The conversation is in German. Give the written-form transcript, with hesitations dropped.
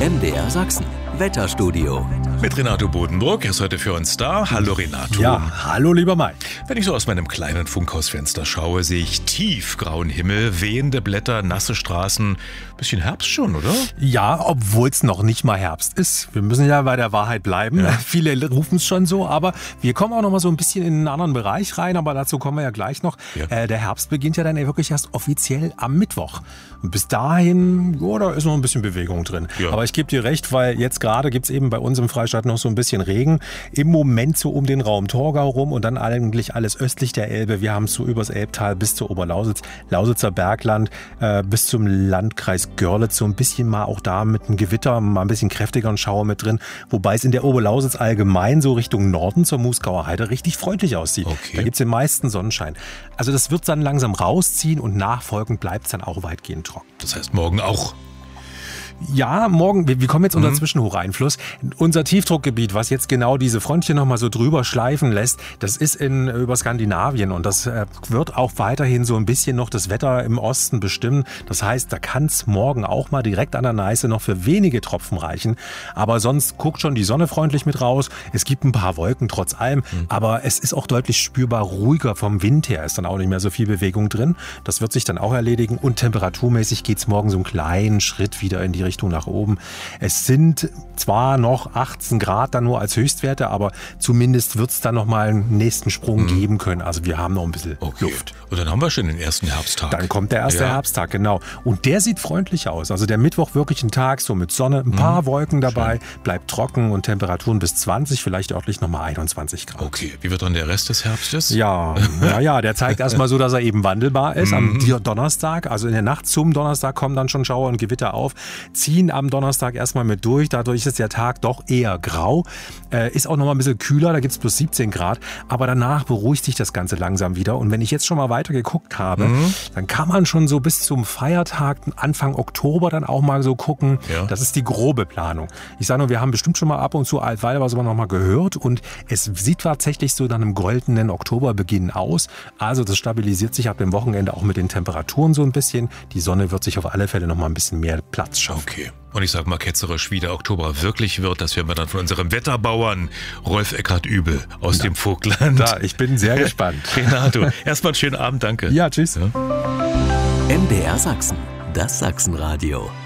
MDR Sachsen, Wetterstudio. Mit Renato Bodenbrock, er ist heute für uns da. Hallo Renato. Ja, hallo lieber Mike. Wenn ich so aus meinem kleinen Funkhausfenster schaue, sehe ich tiefgrauen Himmel, wehende Blätter, nasse Straßen. Bisschen Herbst schon, oder? Ja, obwohl es noch nicht mal Herbst ist. Wir müssen ja bei der Wahrheit bleiben. Ja. Viele rufen es schon so, aber wir kommen auch noch mal so ein bisschen in einen anderen Bereich rein, aber dazu kommen wir ja gleich noch. Ja. Der Herbst beginnt ja dann wirklich erst offiziell am Mittwoch. Und bis dahin, da ist noch ein bisschen Bewegung drin. Ja. Aber ich gebe dir recht, weil jetzt gerade gibt es eben bei uns im Freistaat noch so ein bisschen Regen. Im Moment so um den Raum Torgau rum und dann eigentlich alles östlich der Elbe. Wir haben es so übers Elbtal bis zur Oberlausitz, Lausitzer Bergland, bis zum Landkreis Görlitz. So ein bisschen mal auch da mit einem Gewitter, mal ein bisschen kräftigeren Schauer mit drin. Wobei es in der Oberlausitz allgemein so Richtung Norden zur Moosgauer Heide richtig freundlich aussieht. Okay. Da gibt es den meisten Sonnenschein. Also das wird dann langsam rausziehen und nachfolgend bleibt es dann auch weitgehend trocken. Das heißt morgen auch? Ja, morgen, wir kommen jetzt unter Zwischenhocheinfluss. Unser Tiefdruckgebiet, was jetzt genau diese Front hier nochmal so drüber schleifen lässt, das ist über Skandinavien und das wird auch weiterhin so ein bisschen noch das Wetter im Osten bestimmen. Das heißt, da kann es morgen auch mal direkt an der Neiße noch für wenige Tropfen reichen. Aber sonst guckt schon die Sonne freundlich mit raus. Es gibt ein paar Wolken trotz allem, aber es ist auch deutlich spürbar ruhiger vom Wind her. Ist dann auch nicht mehr so viel Bewegung drin. Das wird sich dann auch erledigen und temperaturmäßig geht es morgen so einen kleinen Schritt wieder in die Richtung nach oben. Es sind zwar noch 18 Grad dann nur als Höchstwerte, aber zumindest wird es dann nochmal einen nächsten Sprung geben können. Also wir haben noch ein bisschen Luft. Und dann haben wir schon den ersten Herbsttag. Dann kommt der erste Herbsttag, genau. Und der sieht freundlich aus. Also der Mittwoch wirklich ein Tag so mit Sonne, ein paar Wolken dabei, bleibt trocken und Temperaturen bis 20, vielleicht örtlich nochmal 21 Grad. Okay, wie wird dann der Rest des Herbstes? Ja, der zeigt erstmal so, dass er eben wandelbar ist. Am Donnerstag, also in der Nacht zum Donnerstag kommen dann schon Schauer und Gewitter auf. Ziehen am Donnerstag erstmal mit durch. Dadurch ist der Tag doch eher grau. Ist auch nochmal ein bisschen kühler, da gibt es plus 17 Grad. Aber danach beruhigt sich das Ganze langsam wieder. Und wenn ich jetzt schon mal weiter geguckt habe, dann kann man schon so bis zum Feiertag, Anfang Oktober dann auch mal so gucken. Ja. Das ist die grobe Planung. Ich sage nur, wir haben bestimmt schon mal ab und zu Altweil was aber noch mal gehört. Und es sieht tatsächlich so dann im goldenen Oktoberbeginn aus. Also das stabilisiert sich ab dem Wochenende auch mit den Temperaturen so ein bisschen. Die Sonne wird sich auf alle Fälle noch mal ein bisschen mehr Platz schaffen. Okay. Und ich sag mal ketzerisch, wie der Oktober wirklich wird, das werden wir dann von unserem Wetterbauern Rolf Eckhardt-Übel aus dem Vogtland. Ich bin sehr gespannt. Renato, erstmal einen schönen Abend, danke. Ja, tschüss. MDR Sachsen, das Sachsenradio.